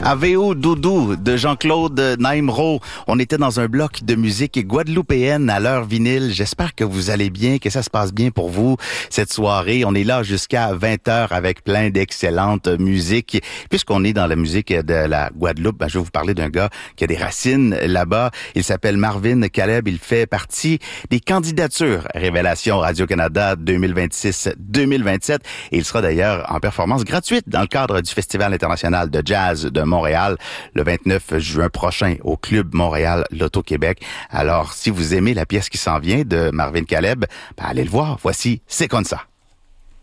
Aveo Doudou de Jean-Claude Naimro. On était dans un bloc de musique guadeloupéenne à l'heure vinyle. J'espère que vous allez bien, que ça se passe bien pour vous cette soirée. On est là jusqu'à 20h avec plein d'excellentes musiques. Puisqu'on est dans la musique de la Guadeloupe, je vais vous parler d'un gars qui a des racines là-bas. Il s'appelle Marvin Caleb. Il fait partie des candidatures Révélation Radio-Canada 2026-2027. Et il sera d'ailleurs en performance gratuite dans le cadre du Festival international de jazz de Montréal le 29 juin prochain au Club Montréal Loto-Québec. Alors, si vous aimez la pièce qui s'en vient de Marvin Caleb, allez le voir. Voici C'est comme ça.